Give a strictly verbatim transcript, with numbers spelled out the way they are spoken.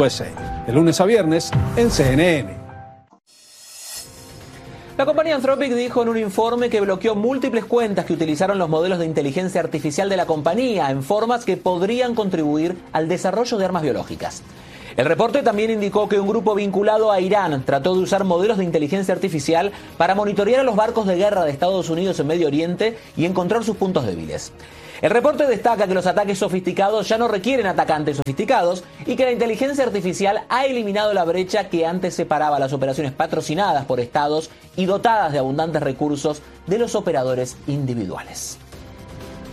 U S A. De lunes a viernes en C N N. La compañía Anthropic dijo en un informe que bloqueó múltiples cuentas que utilizaron los modelos de inteligencia artificial de la compañía en formas que podrían contribuir al desarrollo de armas biológicas. El reporte también indicó que un grupo vinculado a Irán trató de usar modelos de inteligencia artificial para monitorear a los barcos de guerra de Estados Unidos en Medio Oriente y encontrar sus puntos débiles. El reporte destaca que los ataques sofisticados ya no requieren atacantes sofisticados y que la inteligencia artificial ha eliminado la brecha que antes separaba las operaciones patrocinadas por estados y dotadas de abundantes recursos de los operadores individuales.